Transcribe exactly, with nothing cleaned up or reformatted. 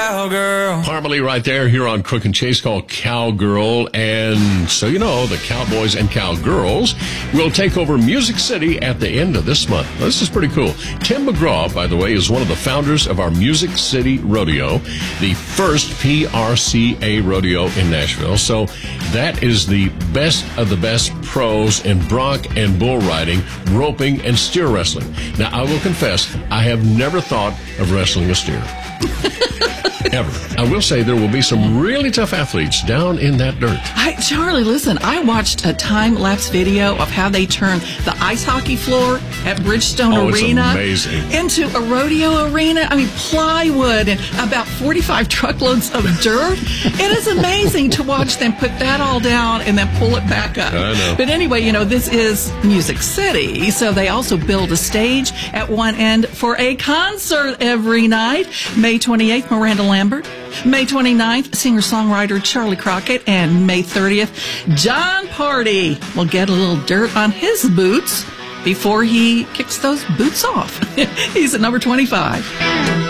cowgirl. Harmony right there here on Crook and Chase called Cowgirl. And so you know, the Cowboys and Cowgirls will take over Music City at the end of this month. This is pretty cool. Tim McGraw, by the way, is one of the founders of our Music City Rodeo, the first P R C A rodeo in Nashville. So that is the best of the best pros in bronc and bull riding, roping, and steer wrestling. Now, I will confess, I have never thought of wrestling a steer. Ever. I will say there will be some really tough athletes down in that dirt. Hi, Charlie, listen, I watched a time-lapse video of how they turned the ice hockey floor at Bridgestone oh, Arena it's amazing. into a rodeo arena. I mean, plywood and about forty-five truckloads of dirt. It is amazing to watch them put that all down and then pull it back up. I know. But anyway, you know, this is Music City, so they also build a stage at one end for a concert every night. May twenty-eighth, Miranda Lambert. May twenty-ninth, singer-songwriter Charlie Crockett. And May thirtieth, John Party will get a little dirt on his boots before he kicks those boots off. He's at number twenty-five.